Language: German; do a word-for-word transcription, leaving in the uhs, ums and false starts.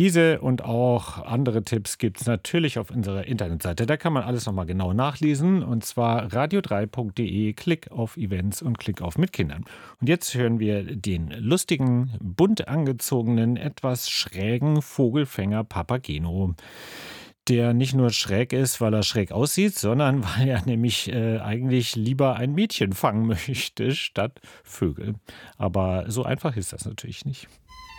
Diese und auch andere Tipps gibt es natürlich auf unserer Internetseite. Da kann man alles nochmal genau nachlesen. Und zwar radio drei punkt de, Klick auf Events und Klick auf mit Kindern. Und jetzt hören wir den lustigen, bunt angezogenen, etwas schrägen Vogelfänger Papageno. Der nicht nur schräg ist, weil er schräg aussieht, sondern weil er nämlich äh, eigentlich lieber ein Mädchen fangen möchte statt Vögel. Aber so einfach ist das natürlich nicht.